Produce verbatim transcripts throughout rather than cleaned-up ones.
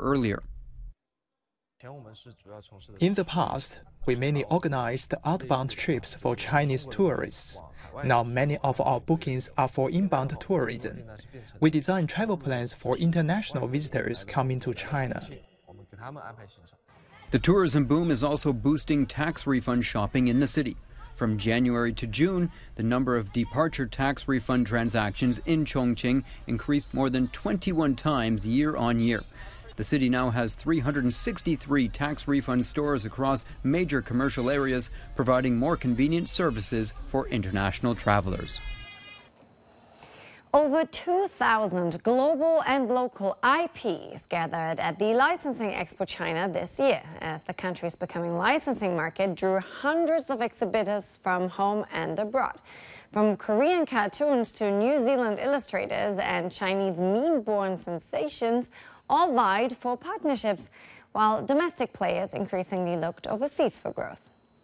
earlier. In the past, we mainly organized outbound trips for Chinese tourists. Now many of our bookings are for inbound tourism. We design travel plans for international visitors coming to China. The tourism boom is also boosting tax refund shopping in the city. From January to June, the number of departure tax refund transactions in Chongqing increased more than twenty-one times year on year. The city now has three hundred sixty-three tax refund stores across major commercial areas, providing more convenient services for international travelers. Over two thousand global and local I Ps gathered at the Licensing Expo China this year, as the country's becoming licensing market drew hundreds of exhibitors from home and abroad. From Korean cartoons to New Zealand illustrators and Chinese meme-born sensations, all vied for partnerships, while domestic players increasingly looked overseas for growth.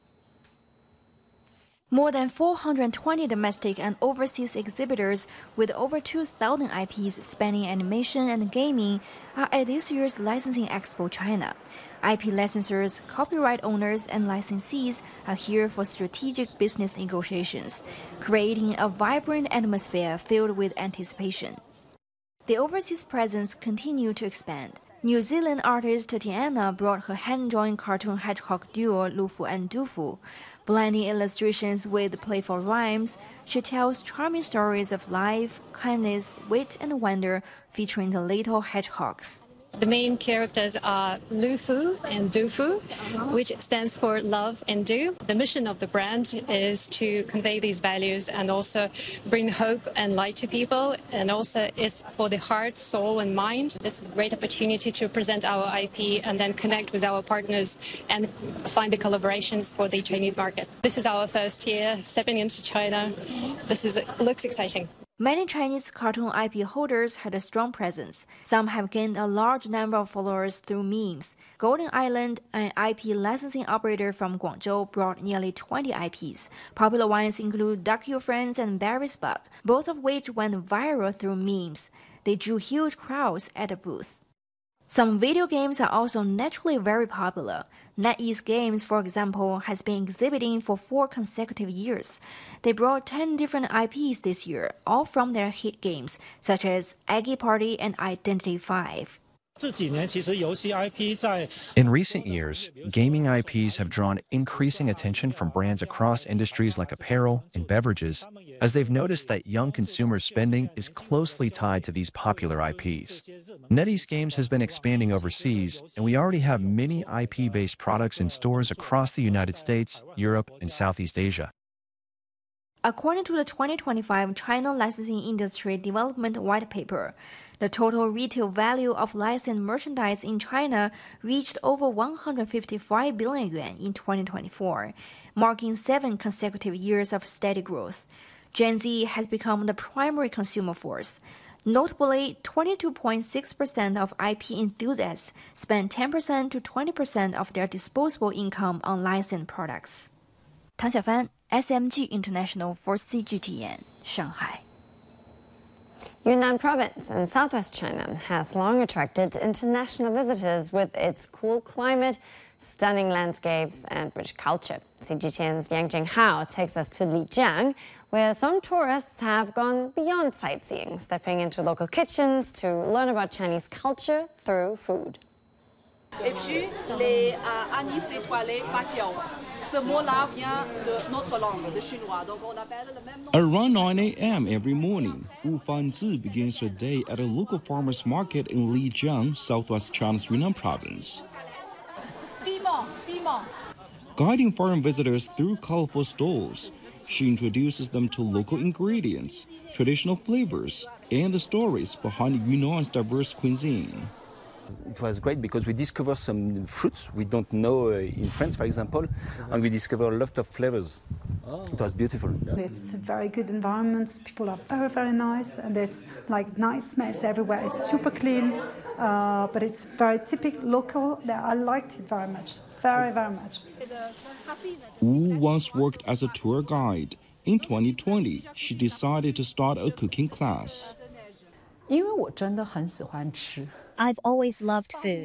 More than four hundred twenty domestic and overseas exhibitors with over two thousand I Ps spanning animation and gaming are at this year's Licensing Expo China. I P licensors, copyright owners, and licensees are here for strategic business negotiations, creating a vibrant atmosphere filled with anticipation. The overseas presence continued to expand. New Zealand artist Tiana brought her hand-drawn cartoon hedgehog duo Lufu and Dufu. Blending illustrations with playful rhymes, she tells charming stories of life, kindness, wit, and wonder featuring the little hedgehogs. The main characters are Lufu and Dufu, which stands for love and do. The mission of the brand is to convey these values and also bring hope and light to people, and also it's for the heart, soul, and mind. This is a great opportunity to present our I P and then connect with our partners and find the collaborations for the Chinese market. This is our first year stepping into China. This is looks exciting. Many Chinese cartoon I P holders had a strong presence. Some have gained a large number of followers through memes. Golden Island, an I P licensing operator from Guangzhou, brought nearly twenty I Ps. Popular ones include Duck Your Friends and Barry's Bug, both of which went viral through memes. They drew huge crowds at the booth. Some video games are also naturally very popular. NetEase Games, for example, has been exhibiting for four consecutive years. They brought ten different I Ps this year, all from their hit games, such as Eggy Party and Identity five. In recent years, gaming I Ps have drawn increasing attention from brands across industries like apparel and beverages, as they've noticed that young consumer spending is closely tied to these popular I Ps. NetEase Games has been expanding overseas, and we already have many I P-based products in stores across the United States, Europe, and Southeast Asia. According to the twenty twenty-five China Licensing Industry Development White Paper, the total retail value of licensed merchandise in China reached over one hundred fifty-five billion yuan in twenty twenty-four, marking seven consecutive years of steady growth. Gen Z has become the primary consumer force. Notably, twenty-two point six percent of I P enthusiasts spend ten percent to twenty percent of their disposable income on licensed products. Tang Xiaofan, S M G International for C G T N, Shanghai. Yunnan Province in southwest China has long attracted international visitors with its cool climate, stunning landscapes, and rich culture. C G T N's Yang Jinghao takes us to Lijiang, where some tourists have gone beyond sightseeing, stepping into local kitchens to learn about Chinese culture through food. Around nine a m every morning, Wu Fanzi begins her day at a local farmer's market in Lijiang, southwest China's Yunnan province. Guiding foreign visitors through colorful stalls, she introduces them to local ingredients, traditional flavors, and the stories behind Yunnan's diverse cuisine. It was great because we discovered some fruits we don't know uh, in France, for example, and we discovered a lot of flavors. Oh. It was beautiful. It's a very good environment. People are very, very nice, and it's like nice mess everywhere. It's super clean, uh, but it's very typical local. I liked it very much, very, very much. Wu once worked as a tour guide. In twenty twenty, she decided to start a cooking class. I've always loved food.